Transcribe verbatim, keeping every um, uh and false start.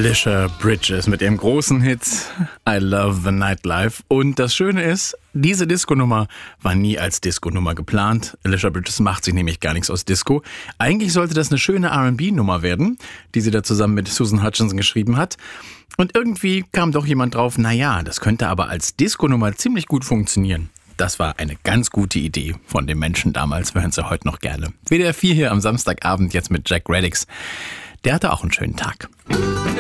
Alicia Bridges mit ihrem großen Hit I Love the Nightlife. Und das Schöne ist, diese Disco-Nummer war nie als Disco-Nummer geplant. Alicia Bridges macht sich nämlich gar nichts aus Disco. Eigentlich sollte das eine schöne R and B-Nummer werden, die sie da zusammen mit Susan Hutchinson geschrieben hat. Und irgendwie kam doch jemand drauf, naja, das könnte aber als Disco-Nummer ziemlich gut funktionieren. Das war eine ganz gute Idee von den Menschen damals. Wir hören sie heute noch gerne. W D R vier hier am Samstagabend jetzt mit Jack Reddix. Der hatte auch einen schönen Tag.